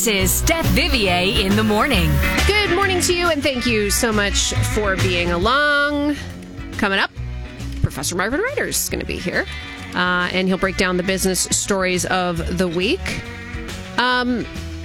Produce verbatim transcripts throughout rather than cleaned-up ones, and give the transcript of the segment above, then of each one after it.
This is Steph Vivier in the morning. Good morning to you, and thank you so much for being along. Coming up, Professor Marvin Ryder is going to be here, uh, and he'll break down the business stories of the week. Um,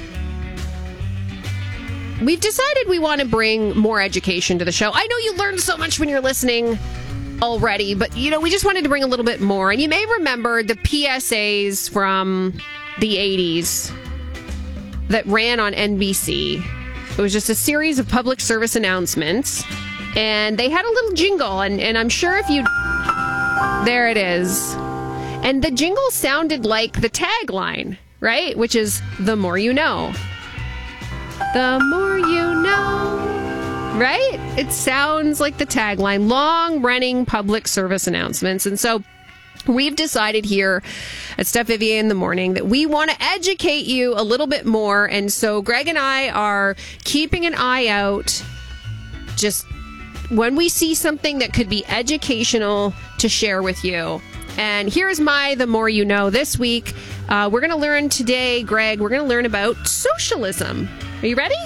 we've decided we want to bring more education to the show. I know you learned so much when you're listening already, but, you know, we just wanted to bring a little bit more. And you may remember the P S As from the eighties that ran on N B C. It was just a series of public service announcements, and they had a little jingle, and, and I'm sure if you... There it is. And the jingle sounded like the tagline, right? Which is, the more you know. The more you know. Right? It sounds like the tagline. Long-running public service announcements. And so we've decided here at Steph Vivier in the morning that we want to educate you a little bit more. And so Greg and I are keeping an eye out just when we see something that could be educational to share with you. And here's my The More You Know this week. Uh, we're going to learn today, Greg, we're going to learn about socialism. Are you ready?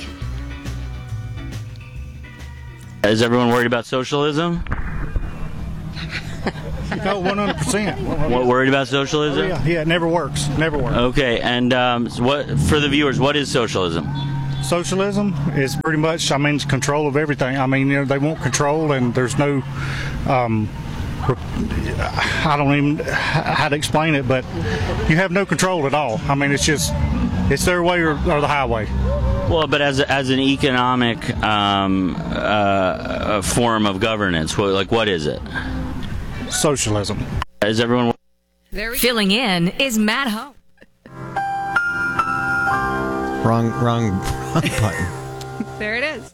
Is everyone worried about socialism? No, one hundred percent. What, worried about socialism? Oh, yeah, yeah, it never works. Never works. Okay, and um, so what for the viewers, what is socialism? Socialism is pretty much, I mean, control of everything. I mean, you know, they want control, and there's no, um, I don't even how to explain it, but you have no control at all. I mean, it's just, it's their way or, or the highway. Well, but as as an economic um, uh, form of governance, what, like what is it? Socialism. Is everyone There we Filling in is Matt Home. Wrong, wrong, wrong button. There it is.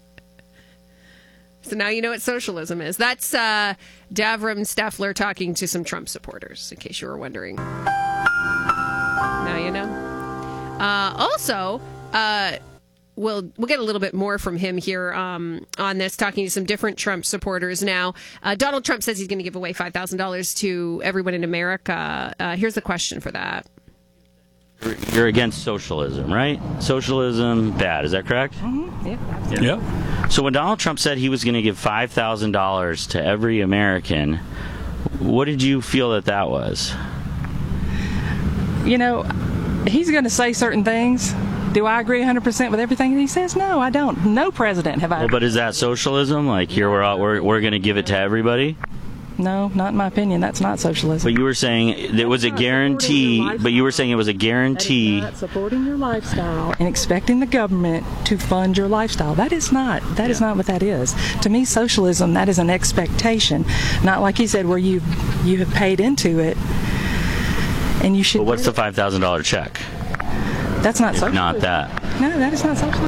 So now you know what socialism is. That's uh, Davram Staffler talking to some Trump supporters, in case you were wondering. Now you know. Uh, also, uh, we'll we'll get a little bit more from him here um, on this, talking to some different Trump supporters. Now, uh, Donald Trump says he's going to give away five thousand dollars to everyone in America. Uh, here's the question for that. You're against socialism, right? Socialism, bad. Is that correct? Mm-hmm. Yeah. Yeah. Yep. So when Donald Trump said he was going to give five thousand dollars to every American, what did you feel that that was? You know, he's going to say certain things. Do I agree one hundred percent with everything that he says? No, I don't. No president have I. Well, but is that socialism? Like, here we're all, we're, we're going to give it to everybody? No, not in my opinion. That's not socialism. But you were saying it was a guarantee, but you were saying it was a guarantee. Not supporting your lifestyle and expecting the government to fund your lifestyle. That is not. That yeah. is not what that is. To me, socialism, that is an expectation. Not like he said, where you you have paid into it and you should. But what's the five thousand dollars check? That's not socialism. Not that. No, that is not socialism.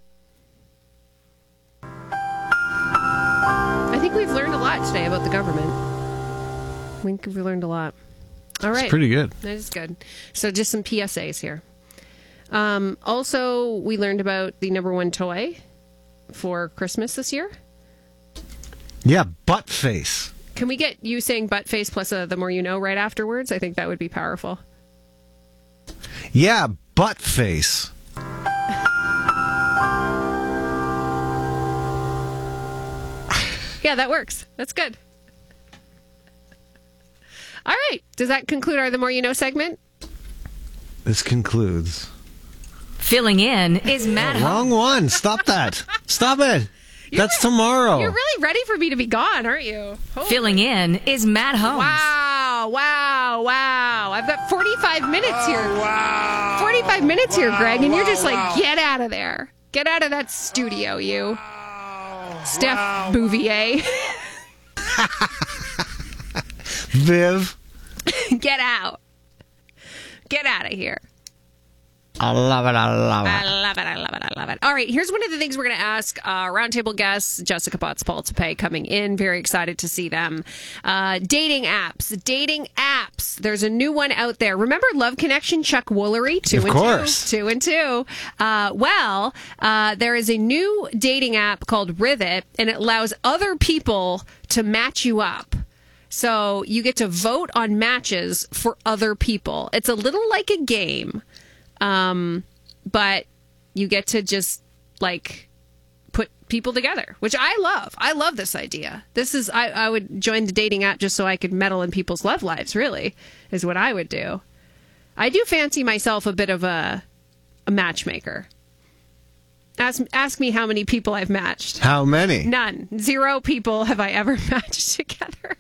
I think we've learned a lot today about the government. I think we've learned a lot. All right. It's pretty good. That is good. So just some P S As here. Um, also, we learned about the number one toy for Christmas this year. Yeah, butt face. Can we get you saying butt face plus a the more you know right afterwards? I think that would be powerful. Yeah, butt face. Yeah, that works. That's good. All right. Does that conclude our The More You Know segment? This concludes. Filling in is Matt Home. Wrong one. Stop that. Stop it. You're That's re- tomorrow. You're really ready for me to be gone, aren't you? Holy. Filling in is Matt Holmes. Wow, wow, wow. I've got forty-five minutes here. Oh, wow. forty-five minutes wow, here, Greg, and wow, you're just like, wow. Get out of there. Get out of that studio, you. Wow. Steph wow. Bouvier. Viv. Get out. Get out of here. I love it. I love it. I love it. I love it. I love it. All right. Here's one of the things we're going to ask uh, roundtable guests, Jessica Potts, Paul Tapay, coming in. Very excited to see them. Uh, dating apps. Dating apps. There's a new one out there. Remember Love Connection, Chuck Woolery? Two of and course. two. Two and two. Uh, well, uh, there is a new dating app called Rivet, and it allows other people to match you up. So you get to vote on matches for other people. It's a little like a game. Um, but you get to just like put people together, which I love. I love this idea. This is, I, I would join the dating app just so I could meddle in people's love lives, really, is what I would do. I do fancy myself a bit of a, a matchmaker. Ask, ask me how many people I've matched. How many? None. Zero people have I ever matched together.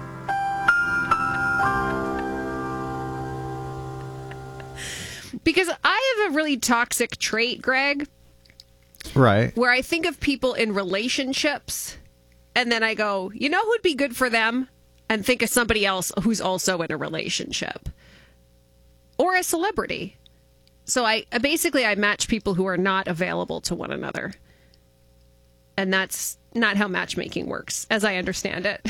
Because I have a really toxic trait, Greg. Right. Where I think of people in relationships, and then I go, you know who'd be good for them? And think of somebody else who's also in a relationship. Or a celebrity. So I basically I match people who are not available to one another. And that's not how matchmaking works, as I understand it.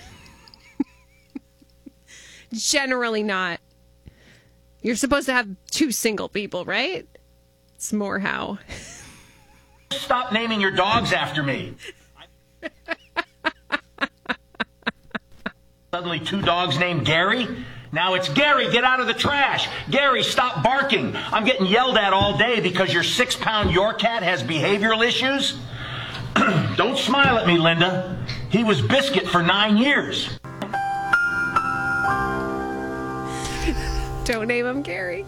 Generally not. You're supposed to have two single people, right? It's more how. Stop naming your dogs after me. Suddenly two dogs named Gary. Now it's Gary, get out of the trash. Gary, stop barking. I'm getting yelled at all day because your six-pound Yorkcat has behavioral issues. Don't smile at me, Linda. He was Biscuit for nine years. Don't name him Gary.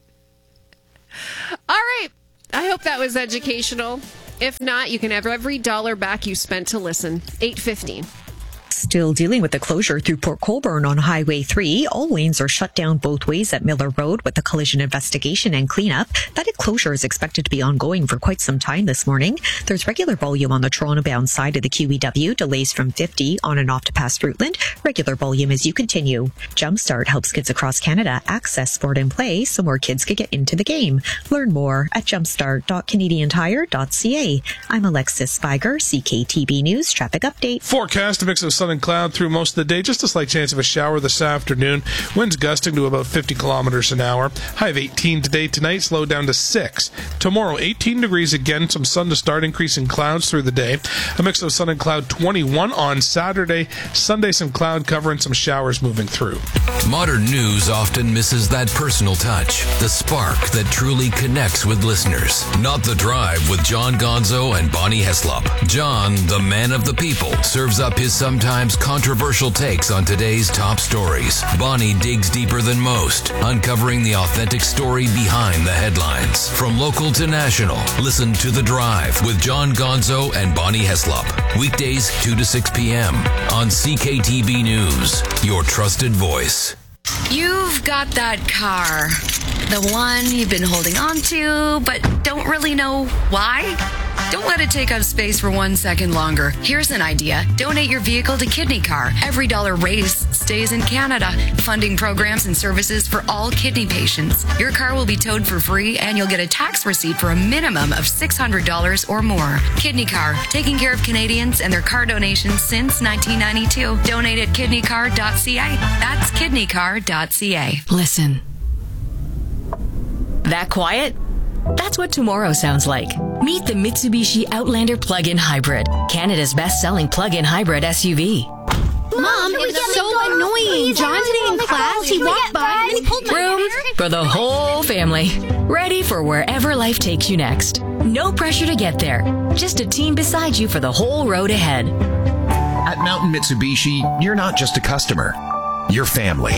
All right. I hope that was educational. If not, you can have every dollar back you spent to listen. eight fifteen. Still dealing with the closure through Port Colborne on Highway three. All lanes are shut down both ways at Miller Road with the collision investigation and cleanup. That closure is expected to be ongoing for quite some time this morning. There's regular volume on the Toronto-bound side of the Q E W. Delays from fifty on and off to past Fruitland. Regular volume as you continue. Jumpstart helps kids across Canada access sport and play so more kids can get into the game. Learn more at jumpstart dot canadian tire dot c a. I'm Alexis Spiger, C K T B News Traffic Update. Forecast, a mix of sun and cloud through most of the day. Just a slight chance of a shower this afternoon. Winds gusting to about fifty kilometers an hour. High of eighteen today. Tonight, slow down to six. Tomorrow, eighteen degrees again. Some sun to start. Increasing clouds through the day. A mix of sun and cloud. twenty-one on Saturday. Sunday, some cloud cover and some showers moving through. Modern news often misses that personal touch, the spark that truly connects with listeners. Not The Drive with John Gonzo and Bonnie Heslop. John, the man of the people, serves up his sometimes controversial takes on today's top stories. Bonnie digs deeper than most, uncovering the authentic story behind the headlines. From local to national, listen to The Drive with John Gonzo and Bonnie Heslop. Weekdays two to six p.m. on C K T B News, your trusted voice. You've got that car, the one you've been holding on to, but don't really know why. Don't let it take up space for one second longer. Here's an idea. Donate your vehicle to Kidney Car. Every dollar raised stays in Canada, funding programs and services for all kidney patients. Your car will be towed for free, and you'll get a tax receipt for a minimum of six hundred dollars or more. Kidney Car, taking care of Canadians and their car donations since nineteen ninety-two. Donate at kidney car dot c a. That's kidney car dot c a. Listen. That quiet? That's what tomorrow sounds like. Meet the Mitsubishi Outlander Plug-in Hybrid, Canada's best-selling plug-in hybrid S U V. Mom, it was so annoying. John today in class, he walked by and he pulled my Room hair. for the whole family. Ready for wherever life takes you next. No pressure to get there. Just a team beside you for the whole road ahead. At Mountain Mitsubishi, you're not just a customer. You're family.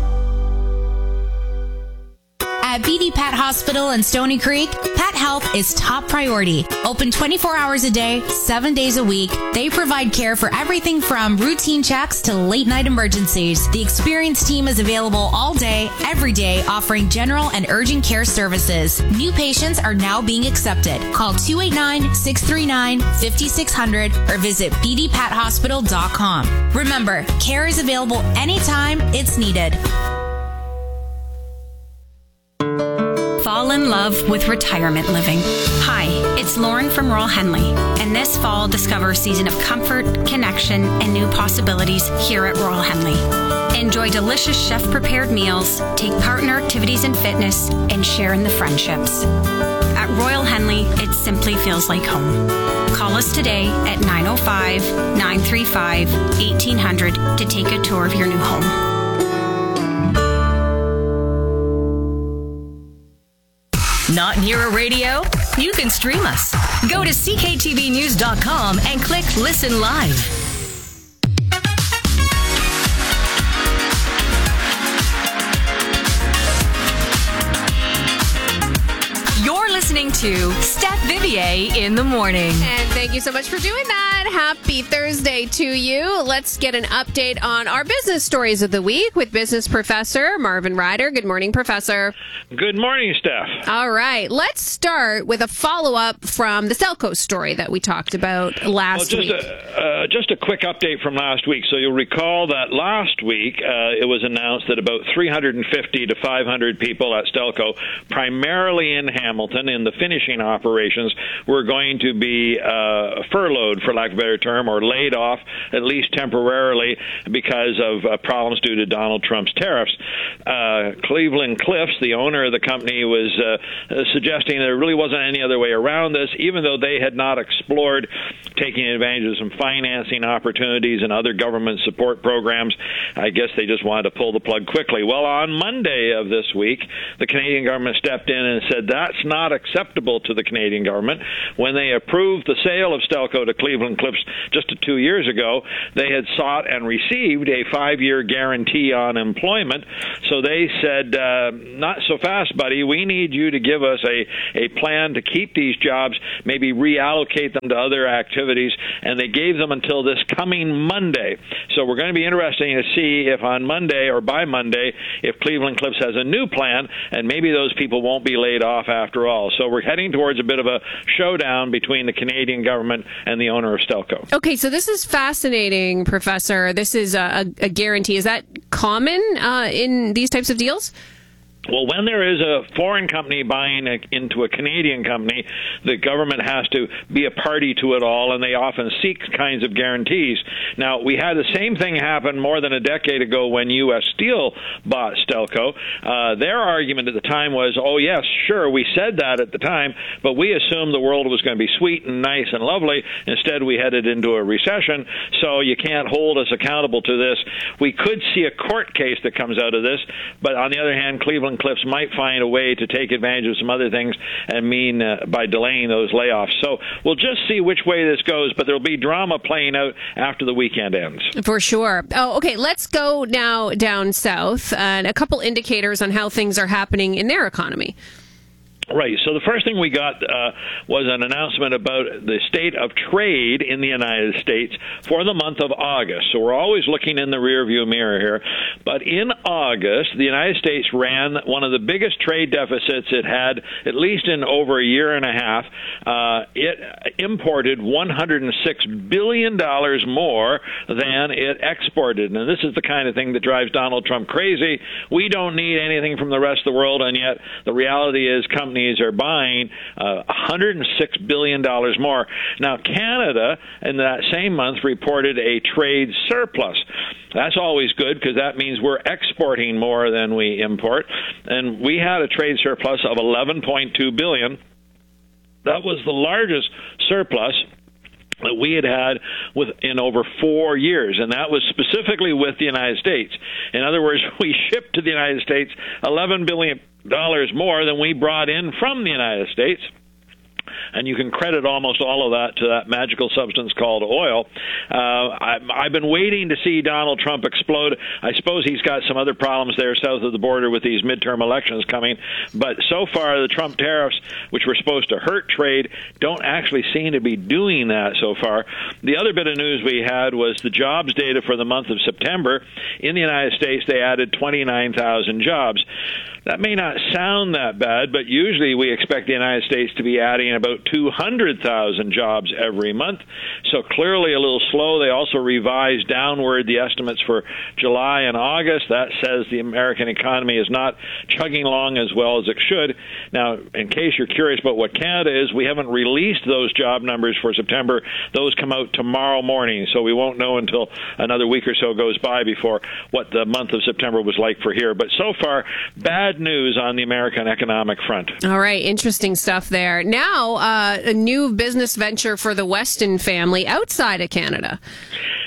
At B D Pet Hospital in Stony Creek, pet health is top priority. Open twenty-four hours a day, seven days a week. They provide care for everything from routine checks to late night emergencies. The experienced team is available all day, every day, offering general and urgent care services. New patients are now being accepted. Call two eight nine, six three nine, five six zero zero or visit b d pet hospital dot com. Remember, care is available anytime it's needed. Fall in love with retirement living. Hi, it's Lauren from Royal Henley, and this fall discover a season of comfort, connection, and new possibilities here at Royal Henley. Enjoy delicious chef-prepared meals, take part in our activities and fitness, and share in the friendships. At Royal Henley, it simply feels like home. Call us today at nine oh five, nine three five, eighteen hundred to take a tour of your new home. Not near a radio? You can stream us. Go to c k t v news dot com and click Listen Live. You're listening to Steph Vivier in the morning. And thank you so much for doing that. Happy Thursday to you. Let's get an update on our business stories of the week with business professor Marvin Ryder. Good morning, Professor. Good morning, Steph. All right. Let's start with a follow-up from the Stelco story that we talked about last well, just week. A, uh, just a quick update from last week. So you'll recall that last week uh, it was announced that about three hundred fifty to five hundred people at Stelco, primarily in Hamilton, in the finishing operations, were going to be uh, furloughed, for lack of a better term, or laid off, at least temporarily, because of uh, problems due to Donald Trump's tariffs. Uh, Cleveland Cliffs, the owner of the company, was uh, suggesting there really wasn't any other way around this, even though they had not explored taking advantage of some financing opportunities and other government support programs. I guess they just wanted to pull the plug quickly. Well, on Monday of this week, the Canadian government stepped in and said that's not acceptable to the Canadian government. When they approved the sale of Stelco to Cleveland Cliffs just two years ago, they had sought and received a five-year guarantee on employment. So they said, uh, not so fast, buddy. We need you to give us a, a plan to keep these jobs, maybe reallocate them to other activities, and they gave them until this coming Monday. So we're going to be interesting to see if on Monday or by Monday, if Cleveland Cliffs has a new plan, and maybe those people won't be laid off after all. So we're heading towards a bit of a showdown between the Canadian government and the owner of Stelco. Okay, so this is fascinating, Professor. This is a, a guarantee. Is that common uh, in these types of deals? Well, when there is a foreign company buying a, into a Canadian company, the government has to be a party to it all, and they often seek kinds of guarantees. Now, we had the same thing happen more than a decade ago when U S Steel bought Stelco. Uh, their argument at the time was, oh, yes, sure, we said that at the time, but we assumed the world was going to be sweet and nice and lovely. Instead, we headed into a recession, so you can't hold us accountable to this. We could see a court case that comes out of this, but on the other hand, Cleveland Cliffs might find a way to take advantage of some other things and mean uh, by delaying those layoffs. So we'll just see which way this goes, but there'll be drama playing out after the weekend ends. For sure. Oh, okay, let's go now down south and a couple indicators on how things are happening in their economy. Right. So the first thing we got uh, was an announcement about the state of trade in the United States for the month of August. So we're always looking in the rearview mirror here. But in August, the United States ran one of the biggest trade deficits it had, at least in over a year and a half. Uh, it imported one hundred six billion dollars more than it exported. And this is the kind of thing that drives Donald Trump crazy. We don't need anything from the rest of the world, and yet the reality is companies are buying uh, one hundred six billion dollars more. Now, Canada, in that same month, reported a trade surplus. That's always good because that means we're exporting more than we import. And we had a trade surplus of eleven point two billion dollars. That was the largest surplus that we had had with, in over four years, and that was specifically with the United States. In other words, we shipped to the United States eleven billion dollars more than we brought in from the United States. And you can credit almost all of that to that magical substance called oil. Uh, I, I've been waiting to see Donald Trump explode. I suppose he's got some other problems there south of the border with these midterm elections coming. But so far, the Trump tariffs, which were supposed to hurt trade, don't actually seem to be doing that so far. The other bit of news we had was the jobs data for the month of September. In the United States, they added twenty-nine thousand jobs. That may not sound that bad, but usually we expect the United States to be adding about two hundred thousand jobs every month. So clearly a little slow. They also revised downward the estimates for July and August. That says the American economy is not chugging along as well as it should. Now, in case you're curious about what Canada is, we haven't released those job numbers for September. Those come out tomorrow morning, so we won't know until another week or so goes by before what the month of September was like for here. But so far, bad news on the American economic front. All right, interesting stuff there. Now, uh, a new business venture for the Weston family outside of Canada.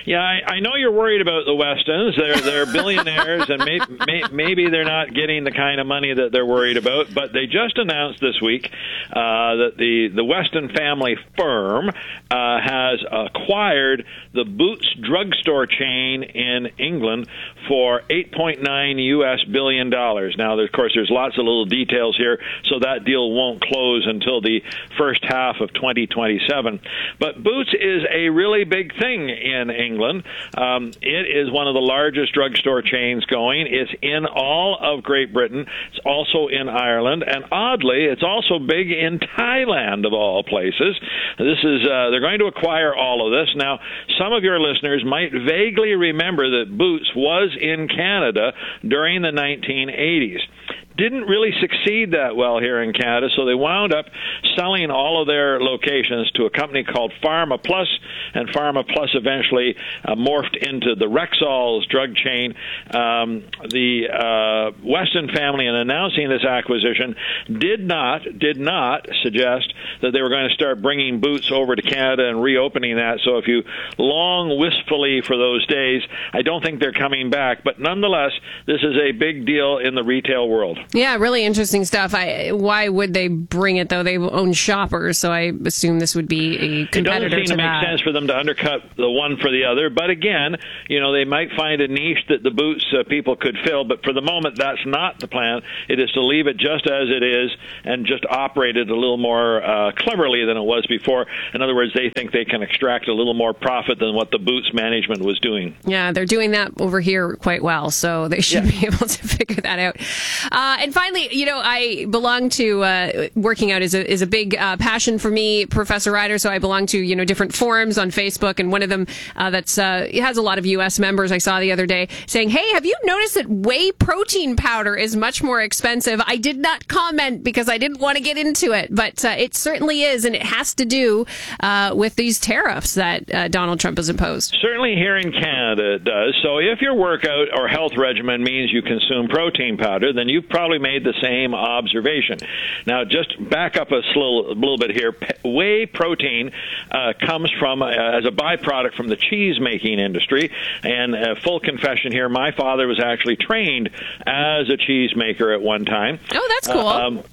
Yeah, I, I know you're worried about the Westons. They're they're billionaires, and may, may, maybe they're not getting the kind of money that they're worried about. But they just announced this week uh, that the the Weston family firm uh, has acquired the Boots drugstore chain in England for eight point nine U S billion dollars. Now, of course, there's lots of little details here, so that deal won't close until the first half of twenty twenty-seven. But Boots is a really big thing in England. Um, it is one of the largest drugstore chains going. It's in all of Great Britain. It's also in Ireland, and oddly, it's also big in Thailand, of all places. This is uh, they're going to acquire all of this. Now, some of your listeners might vaguely remember that Boots was in Canada during the nineteen eighties. Didn't really succeed that well here in Canada, so they wound up selling all of their locations to a company called Pharma Plus, and Pharma Plus eventually uh, morphed into the Rexall's drug chain. Um, the uh, Weston family, in announcing this acquisition, did not did not suggest that they were going to start bringing Boots over to Canada and reopening that. So if you long wistfully for those days, I don't think they're coming back. But nonetheless, this is a big deal in the retail world. Yeah, really interesting stuff. I, why would they bring it, though? They own Shoppers, so I assume this would be a competitor to that. It doesn't seem to, to make sense for them to undercut the one for the other. But again, you know, they might find a niche that the Boots uh, people could fill. But for the moment, that's not the plan. It is to leave it just as it is and just operate it a little more uh, cleverly than it was before. In other words, they think they can extract a little more profit than what the Boots management was doing. Yeah, they're doing that over here quite well, so they should yeah. be able to figure that out. Uh, and finally, you know, I belong to uh, working out is a is a big uh, passion for me, Professor Ryder. So I belong to you know different forums on Facebook, and one of them uh, that's uh, it has a lot of U S members. I saw the other day saying, "Hey, have you noticed that whey protein powder is much more expensive?" I did not comment because I didn't want to get into it, but uh, it certainly is, and it has to do uh, with these tariffs that uh, Donald Trump has imposed. Certainly here in Canada it does. So if your workout or health regimen means you consume protein powder, then you've probably made the same observation. Now, just back up a little, a little bit here. Whey protein uh, comes from, uh, as a byproduct from the cheese-making industry, and uh, full confession here, my father was actually trained as a cheesemaker at one time. Oh, that's cool. Uh, um,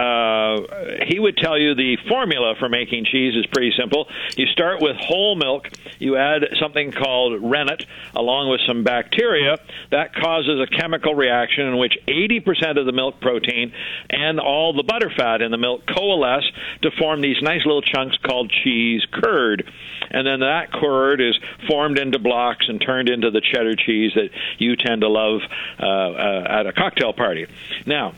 Uh, he would tell you the formula for making cheese is pretty simple. You start with whole milk. You add something called rennet along with some bacteria. That causes a chemical reaction in which eighty percent of the milk protein and all the butterfat in the milk coalesce to form these nice little chunks called cheese curd. And then that curd is formed into blocks and turned into the cheddar cheese that you tend to love uh, uh, at a cocktail party. Now,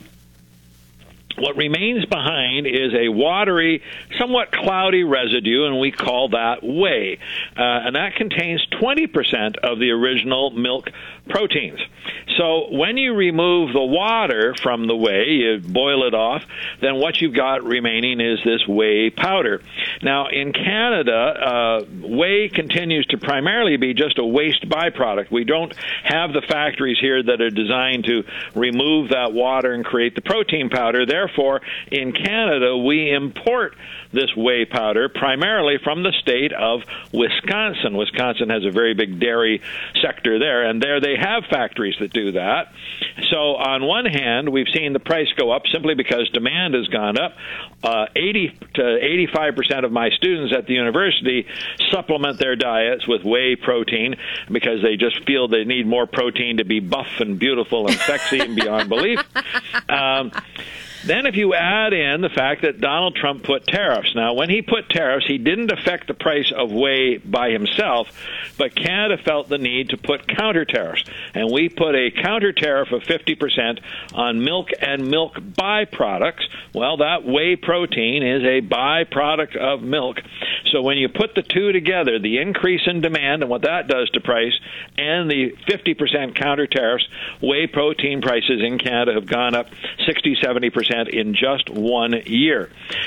what remains behind is a watery, somewhat cloudy residue, and we call that whey. Uh, and that contains twenty percent of the original milk proteins. So when you remove the water from the whey, you boil it off, then what you've got remaining is this whey powder. Now, in Canada, uh, whey continues to primarily be just a waste byproduct. We don't have the factories here that are designed to remove that water and create the protein powder. Therefore, in Canada, we import this whey powder primarily from the state of Wisconsin. Wisconsin has a very big dairy sector there, and there they have factories that do that. So on one hand, we've seen the price go up simply because demand has gone up. Uh, eighty to eighty-five percent of my students at the university supplement their diets with whey protein because they just feel they need more protein to be buff and beautiful and sexy and beyond belief. Um, Then if you add in the fact that Donald Trump put tariffs. Now, when he put tariffs, he didn't affect the price of whey by himself, but Canada felt the need to put counter tariffs. And we put a counter tariff of fifty percent on milk and milk byproducts. Well, that whey protein is a byproduct of milk. So when you put the two together, the increase in demand and what that does to price and the fifty percent counter tariffs, whey protein prices in Canada have gone up sixty, seventy percent in just one year.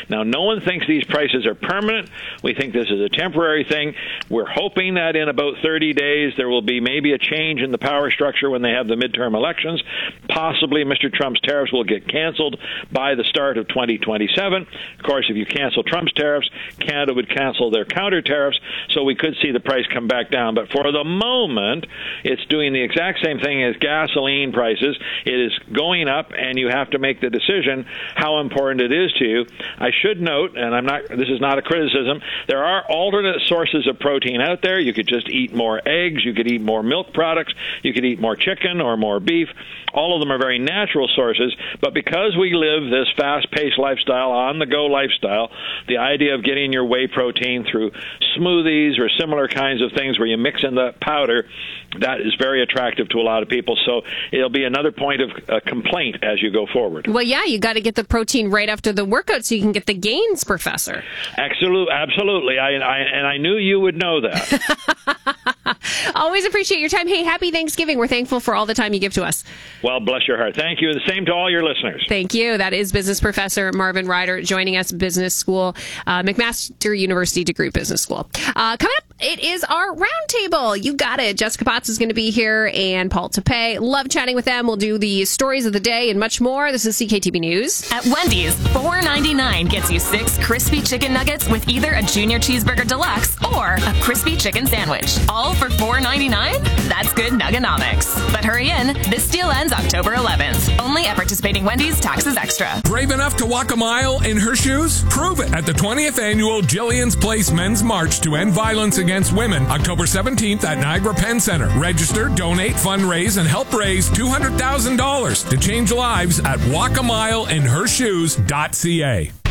Now, no one thinks these prices are permanent. We think this is a temporary thing. We're hoping that in about thirty days there will be maybe a change in the power structure when they have the midterm elections. Possibly Mister Trump's tariffs will get canceled by the start of twenty twenty-seven. Of course, if you cancel Trump's tariffs, Canada would cancel their counter tariffs, so we could see the price come back down. But for the moment, it's doing the exact same thing as gasoline prices. It is going up, and you have to make the decision how important it is to you. I should note, and I'm not, this is not a criticism, there are alternate sources of protein out there. You could just eat more eggs, you could eat more milk products, you could eat more chicken or more beef. All of them are very natural sources, but because we live this fast-paced lifestyle, on-the-go lifestyle, the idea of getting your whey protein through smoothies or similar kinds of things where you mix in the powder, that is very attractive to a lot of people. So it'll be another point of uh, complaint as you go forward. Well, yeah, you got to get the protein right after the workout so you can get the gains, Professor. Absolutely, absolutely. I, I, and I knew you would know that. Always appreciate your time. Hey, happy Thanksgiving. We're thankful for all the time you give to us. Well, bless your heart. Thank you. The same to all your listeners. Thank you. That is business professor Marvin Ryder joining us, Business School, uh, McMaster University Degree Business School. Uh, coming up, it is our roundtable. You got it. Jessica Potts is going to be here and Paul Tapei. Love chatting with them. We'll do the stories of the day and much more. This is C K T B News. At Wendy's, four ninety-nine gets you six crispy chicken nuggets with either a junior cheeseburger deluxe or a crispy chicken sandwich. All for four ninety-nine? That's good nuggonomics. But hurry in. This deal ends October eleventh. Only at participating Wendy's, taxes extra. Brave enough to walk a mile in her shoes? Prove it at the twentieth annual Jillian's Place Men's March to End Violence Against Women, October seventeenth at Niagara Penn Center. Register, donate, fundraise, and help raise two hundred thousand dollars to change lives at walk a mile in her shoes dot c a.